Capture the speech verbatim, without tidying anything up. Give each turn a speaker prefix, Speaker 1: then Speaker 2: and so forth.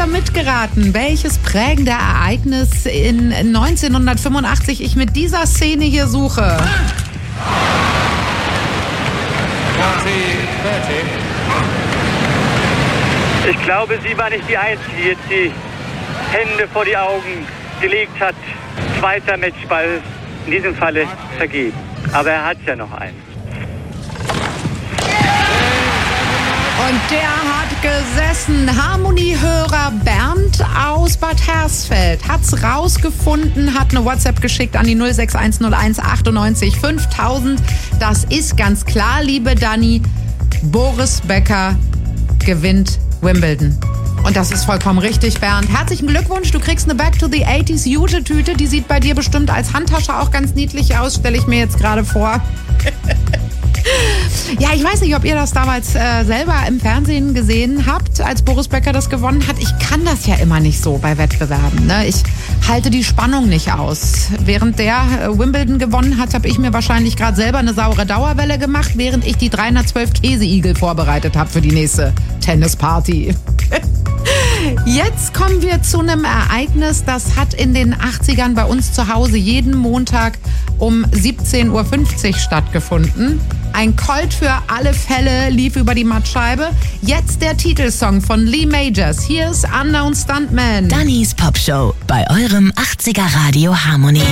Speaker 1: ihr mitgeraten, welches prägende Ereignis in neunzehnhundertfünfundachtzig ich mit dieser Szene hier suche?
Speaker 2: Ich glaube, sie war nicht die Einzige, die jetzt die Hände vor die Augen gelegt hat. Zweiter Matchball, in diesem Falle vergeben. Aber er hat ja noch einen.
Speaker 1: Und der hat gesessen. Harmoniehörer Bernd aus Bad Hersfeld hat's rausgefunden, hat eine WhatsApp geschickt an die null sechs eins null eins achtundneunzig fünftausend. Das ist ganz klar, liebe Dani. Boris Becker gewinnt Wimbledon. Und das ist vollkommen richtig, Bernd. Herzlichen Glückwunsch, du kriegst eine Back to the eighties Jute-Tüte. Die sieht bei dir bestimmt als Handtasche auch ganz niedlich aus, stelle ich mir jetzt gerade vor. Ja, ich weiß nicht, ob ihr das damals äh, selber im Fernsehen gesehen habt, als Boris Becker das gewonnen hat. Ich kann das ja immer nicht so bei Wettbewerben. Ne? Ich halte die Spannung nicht aus. Während der äh, Wimbledon gewonnen hat, habe ich mir wahrscheinlich gerade selber eine saure Dauerwelle gemacht, während ich die dreihundertzwölf Käseigel vorbereitet habe für die nächste Tennisparty. Jetzt kommen wir zu einem Ereignis, das hat in den achtzigern bei uns zu Hause jeden Montag um siebzehn Uhr fünfzig stattgefunden. Ein Colt für alle Fälle lief über die Mattscheibe. Jetzt der Titelsong von Lee Majors. Hier ist Unknown Stuntman.
Speaker 3: Dannys Popshow bei eurem achtziger Radio Harmony.